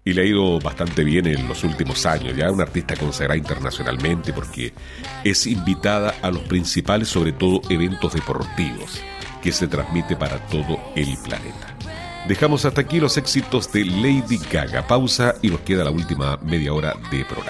Y le ha ido bastante bien en los últimos años, ya una artista consagrada internacionalmente porque es invitada a los principales, sobre todo, eventos deportivos que se transmite para todo el planeta. Dejamos hasta aquí los éxitos de Lady Gaga. Pausa y nos queda la última media hora de programa.